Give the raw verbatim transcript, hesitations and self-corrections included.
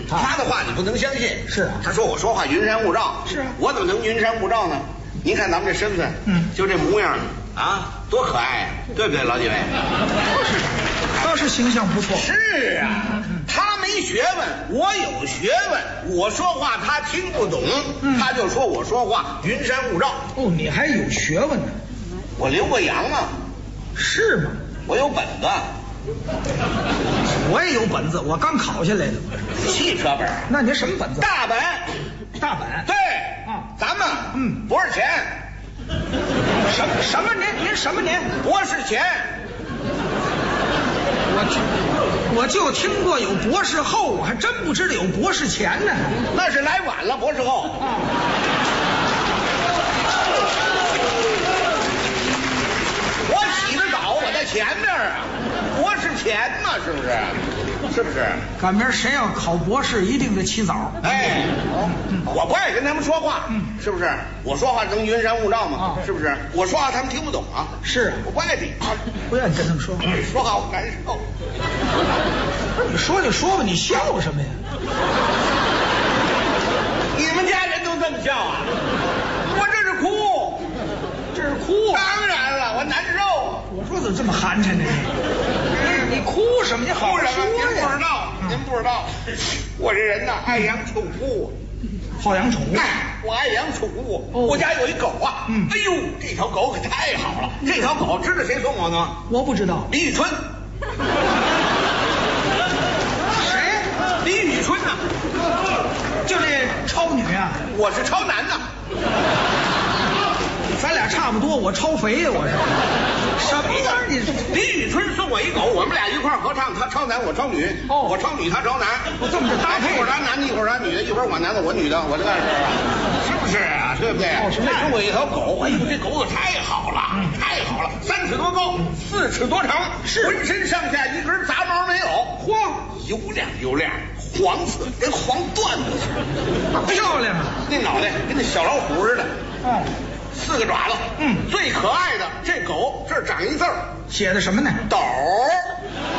他的话你不能相信。 是啊， 他说我说话云山雾罩。 是啊， 我怎么能云山雾罩呢？您看咱们这身份， 嗯， 就这模样啊，多可爱呀，对不对，老几位？ 倒是倒是形象不错。 是啊，他没学问，我有学问，我说话他听不懂， 嗯、 他就说我说话云山雾罩。 哦，你还有学问呢？ 我留过洋啊。 是吗？ 我有本子。 我也有本子，我刚考下来的。 汽车本。 那您什么本子？ 大本。 大本。 对。 啊， 咱们嗯不是钱。 什么什么年？您什么年？ 博士钱。 我就我就听过有博士后，我还真不知道有博士前呢。 那是来晚了，博士后。 啊。 我起得早，我在前面啊，博士前嘛，是不是？是不是？ 赶明儿谁要考博士，一定得起早。 哎，嗯、我不爱跟他们说话， 嗯， 是不是？我说话能云山雾罩吗？ 啊， 是不是？我说话他们听不懂啊。 是， 我不爱理他， 不愿意跟他们说话。 说话我难受。 不是你说就说吧，你笑什么呀？ 你们家人都这么笑啊？我这是哭， 这是哭。 当然了，我难受。 我说怎么这么寒碜呢？你你哭什么？你好好说呀。 您不知道，您不知道，我这人呐爱养宠物， 好养宠物。 哎，我爱养宠物。 哦、 我家有一狗啊， 嗯， 哎呦，这条狗可太好了。这条狗知道谁送我的吗？ 我不知道。 李宇春。 谁？ 李宇春呐、 啊，就这超女啊。 我是超男呐。 咱俩差不多，我超肥呀，我是。什么玩意儿？你李宇春送我一狗，我们俩一块合唱，他超男，我超女。 哦， 我超女，他超男。 我这么着搭配， 一会儿他男的，一会儿他女的，一会儿我男的，我女的，我这干事啊，是不是啊？对不对？ 哦，是那送我一条狗，哎呦，这狗可太好了， 嗯、 太好了，三尺多高，四尺多长， 是浑身上下一根杂毛没有， 嚯， 油亮油亮，黄色跟黄缎子似的， 漂亮啊！ 那脑袋跟那小老虎似的。 哦。 四个爪子， 嗯， 最可爱的这狗这儿长一字儿， 写的什么呢？ 斗。